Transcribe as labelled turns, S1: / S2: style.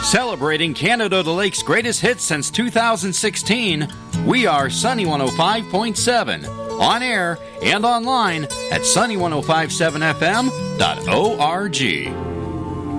S1: Celebrating Canada to Lake's greatest hits since 2016, we are Sunny 105.7. On air and online at sunny1057fm.org.